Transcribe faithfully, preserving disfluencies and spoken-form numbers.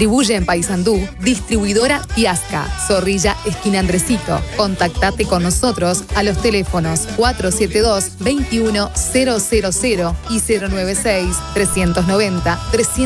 Distribuye en Paysandú, distribuidora Tiasca, Zorrilla, esquina Andresito. Contactate con nosotros a los teléfonos cuatro siete dos, veintiuno cero cero cero y cero nueve seis, trescientos noventa, trescientos